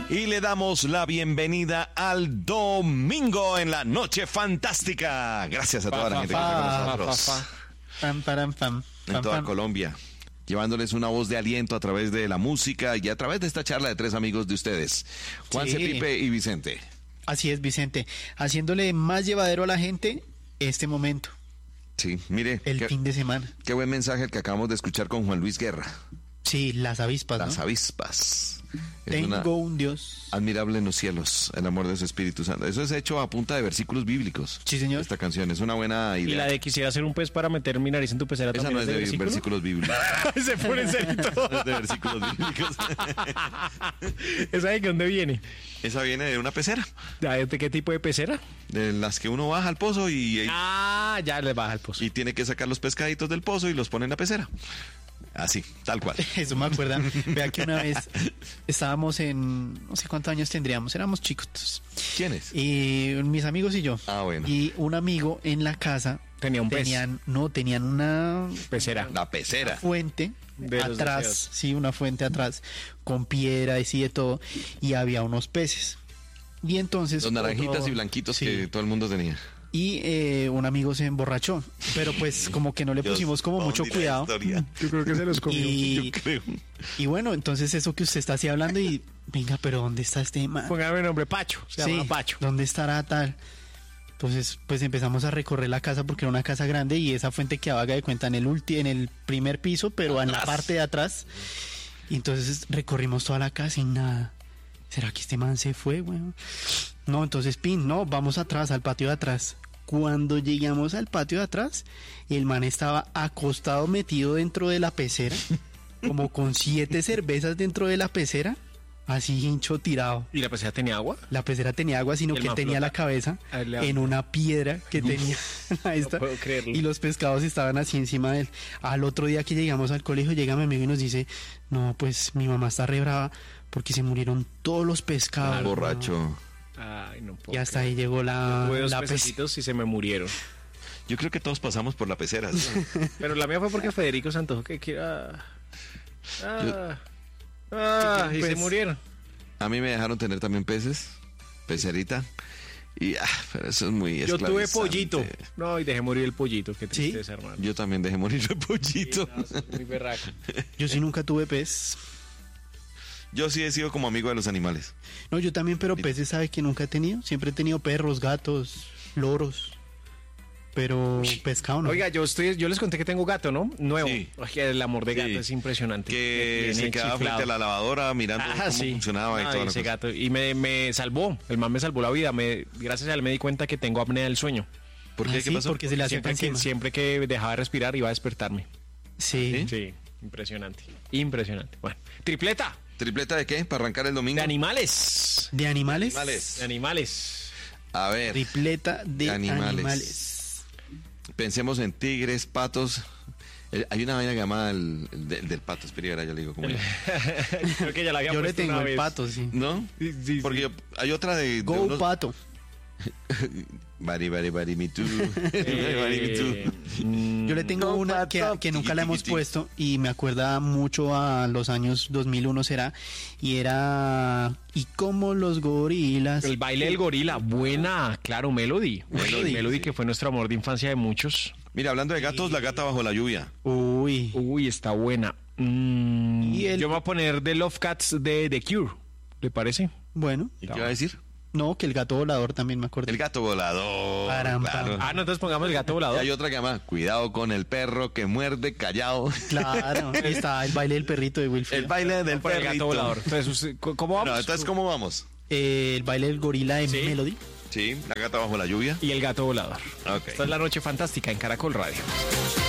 Y le damos la bienvenida al domingo en la noche fantástica. Gracias a toda la gente que está con nosotros. En toda Colombia, llevándoles una voz de aliento a través de la música y a través de esta charla de tres amigos de ustedes, Juanse, Pipe y Vicente. Así es, Vicente, haciéndole más llevadero a la gente este momento. Sí, mire. El fin de semana. Qué buen mensaje el que acabamos de escuchar con Juan Luis Guerra. Sí, las avispas, Las ¿no? avispas. Tengo un Dios admirable en los cielos, el amor de su Espíritu Santo. Eso es hecho a punta de versículos bíblicos. Sí, señor. Esta canción es una buena idea. Y la de quisiera hacer un pez para meter mi nariz en tu pecera. Esa no es de versículos bíblicos. Se pone en serio. No es de versículos bíblicos. ¿Esa de dónde viene? Esa viene de una pecera. ¿De qué tipo de pecera? De las que uno baja al pozo Ya le baja al pozo. y tiene que sacar los pescaditos del pozo y los pone en la pecera. Así, tal cual. Eso me acuerda. Vea que una vez estábamos en, no sé cuántos años tendríamos, éramos chicos. ¿Quiénes? Y mis amigos y yo. Ah, bueno. Y un amigo en la casa Tenía un pez. tenían una Pecera. La pecera. fuente De los atrás, deseos. sí, una fuente atrás con piedras y de todo, y había unos peces. Y entonces Los naranjitas y blanquitos sí. que todo el mundo tenía. Y un amigo se emborrachó, pero pues como que no le Dios, pusimos como mucho maldita cuidado. historia. Yo creo que se los comió. Y, Yo creo. y bueno, entonces eso que usted está así hablando y venga, pero ¿dónde está este man? Póngame el nombre Pacho. Se llama Pacho. ¿Dónde estará tal? Entonces, pues empezamos a recorrer la casa porque era una casa grande y esa fuente quedaba, haga de cuenta, en el primer piso, pero en la parte de atrás. Y entonces recorrimos toda la casa y nada. ¿Será que este man se fue, weón? No, entonces, vamos atrás, al patio de atrás. Cuando llegamos al patio de atrás, el man estaba acostado, metido dentro de la pecera, como con 7 cervezas dentro de la pecera, así hincho tirado. ¿Y la pecera tenía agua? La pecera tenía agua, sino El que man tenía flota. la cabeza Ah, le- en una piedra que tenía a esta, puedo creerlo. y los pescados estaban así encima de él. Al otro día que llegamos al colegio, llega mi amigo y nos dice, no, pues mi mamá está re brava porque se murieron todos los pescados. Borracho. Ay, no puedo. Y hasta ahí llegó Tuve dos la pececitos y se me murieron. Yo creo que todos pasamos por la pecera. ¿Sí? Pero la mía fue porque Federico se antojó que quiera. Y se Pues- murieren. A mí me dejaron tener también peces, pecerita. Y pero eso es muy Yo tuve esclavizante. pollito. No, y dejé morir el pollito. Qué ¿Sí? tristeza, hermano. Yo también dejé morir el pollito. No, eso es muy berraco. Yo sí nunca tuve pez. Yo sí he sido como amigo de los animales. No, yo también, pero peces, ¿sabe que nunca he tenido? Siempre he tenido perros, gatos, loros. Pero pescado no. Oiga, yo les conté que tengo gato, ¿no? Nuevo. Sí. Oye, el amor de gato Sí. es impresionante. Que Me se tiene quedaba chiflado. frente a la lavadora mirando cómo Sí. funcionaba y Ay, todo. ese gato. Y me salvó. El man me salvó la vida. Gracias a él me di cuenta que tengo apnea del sueño. ¿Por qué? Ah, ¿Qué sí, pasó? porque se le hacía Siempre que, encima. siempre que dejaba de respirar iba a despertarme. Sí. Sí, impresionante. Impresionante. Bueno, tripleta ¿Tripleta de qué? ¿Para arrancar el domingo? de animales. ¿De animales? Animales. De animales. A ver, Tripleta de Animales. animales. pensemos en tigres, patos. Hay una vaina que llama el del pato. Espera, ya le digo cómo es. Creo que ya la había Yo le puesto tengo una el vez. pato, sí. ¿No? Sí. Porque hay otra de Go unos... pato. Bari, me too. Bari, me too. Yo le tengo Go una pato. que nunca la hemos Tiqui, tiqui, puesto y me acuerda mucho a los años 2001 será, y era ¿y cómo los gorilas? El baile del gorila, buena, claro, Melody. Melody, sí. que fue nuestro amor de infancia de muchos. Mira, hablando de gatos, la gata bajo la lluvia. Uy, Uy, está buena. Y el- Yo me voy a poner The Love Cats de The Cure, ¿le parece? bueno, ¿Y qué va a decir? no, que el gato volador también me acuerdo. El gato volador. Param, Claro. pam. Ah, no, entonces pongamos el gato Y volador. hay otra que llama Cuidado con el perro que muerde callado. Claro, está el baile del perrito de Wilfred. El baile del Por el perrito. gato volador. Entonces, ¿cómo vamos? No, entonces, ¿cómo vamos? El baile del gorila de Sí. Melody. Sí, la gata bajo la lluvia. Y el gato volador. Ok. Esta es la noche fantástica en Caracol Radio.